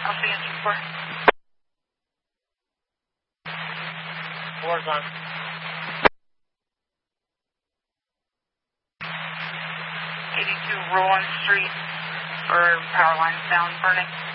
Alpha Yankee 4. Floor's on. 82 Rowan Street, or power lines down, burning.